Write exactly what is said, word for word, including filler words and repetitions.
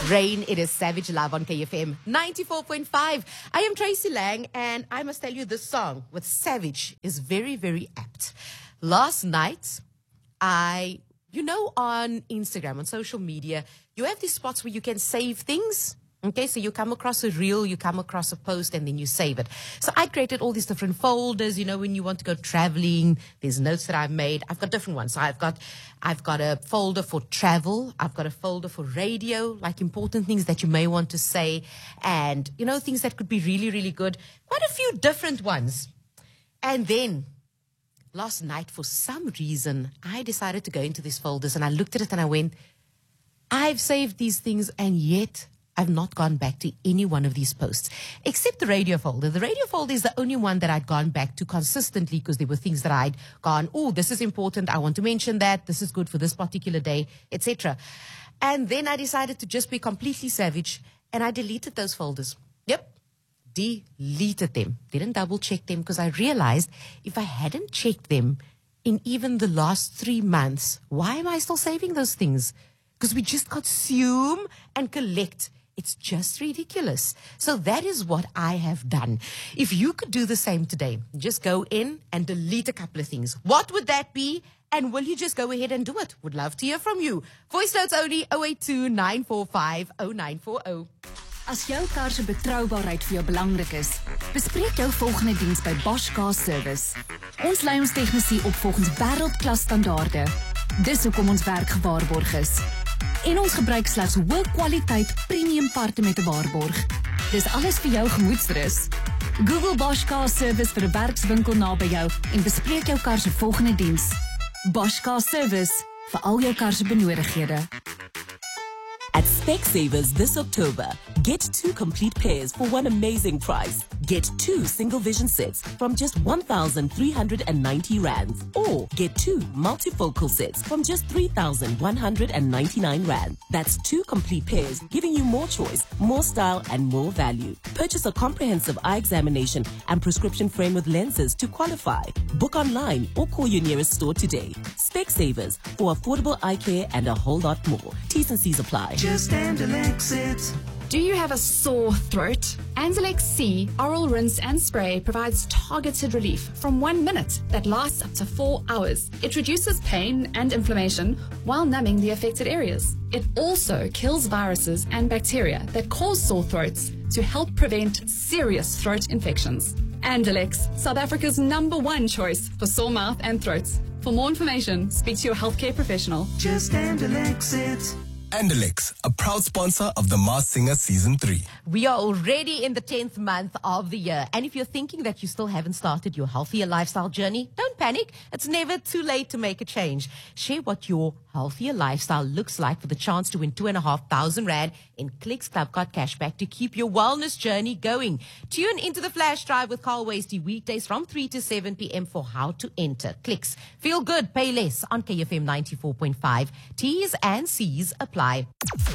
Rain, it is Savage Love on K F M ninety-four point five. I am Tracy Lang, and I must tell you this song with Savage is very, very apt. Last night, I, you know, on Instagram, on social media, you have these spots where you can save things. Okay, so you come across a reel, you come across a post, and then you save it. So I created all these different folders. You know, when you want to go traveling, there's notes that I've made. I've got different ones. So I've got, I've got a folder for travel. I've got a folder for radio, like important things that you may want to say, and you know, things that could be really, really good. Quite a few different ones. And then last night, for some reason, I decided to go into these folders, and I looked at it and I went, I've saved these things, and yet I've not gone back to any one of these posts, except the radio folder. The radio folder is the only one that I'd gone back to consistently because there were things that I'd gone, oh, this is important, I want to mention that, this is good for this particular day, et cetera. And then I decided to just be completely savage, and I deleted those folders. Yep, deleted them. Didn't double check them because I realized if I hadn't checked them in even the last three months, why am I still saving those things? Because we just consume and collect. It's just ridiculous. So that is what I have done. If you could do the same today, just go in and delete a couple of things. What would that be? And will you just go ahead and do it? Would love to hear from you. Voice notes only zero eight two, nine four five, zero nine four zero. As jou kar se betroubaarheid vir jou belangrik is, bespreek jou volgende diens by Bosch Car Service. Ons lei ons tegnisie op volgens wêreldklas standaarde. Dis hoekom ons werk gewaarborg is. En ons gebruik slegs hoë kwaliteit premium parte met 'n waarborg. Dis alles vir jou gemoedsrus. Google Bosch Car Service vir 'n werkswinkel naby jou en bespreek jou kar se volgende diens. Bosch Car Service vir al jou kar se benodighede. At Specsavers this October, get two complete pairs for one amazing price. Get two single vision sets from just one thousand three hundred ninety rands, or get two multifocal sets from just three thousand one hundred ninety-nine rand. That's two complete pairs, giving you more choice, more style, and more value. Purchase a comprehensive eye examination and prescription frame with lenses to qualify. Book online or call your nearest store today. Specsavers for affordable eye care and a whole lot more. T's and C's apply. Just Andalex it. Do you have a sore throat? Andalex C Oral Rinse and Spray provides targeted relief from one minute that lasts up to four hours. It reduces pain and inflammation while numbing the affected areas. It also kills viruses and bacteria that cause sore throats to help prevent serious throat infections. Andalex, South Africa's number one choice for sore mouth and throats. For more information, speak to your healthcare professional. Just Andalex it. Andalex, a proud sponsor of The Masked Singer Season three. We are already in the tenth month of the year. And if you're thinking that you still haven't started your healthier lifestyle journey, don't panic. It's never too late to make a change. Share what your healthier lifestyle looks like for the chance to win two and a half thousand rand in Clicks Club Card cashback to keep your wellness journey going. Tune into the flash drive with Carl Wasty weekdays from three to seven p.m. for how to enter. Clicks. Feel good, pay less on K F M ninety-four point five. T's and C's apply.